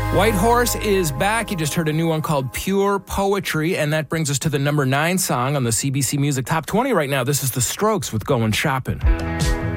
White Horse is back. You just heard a new one called Pure Poetry, and that brings us to the number 9 song on the CBC Music Top 20 right now. This is The Strokes with Going Shopping.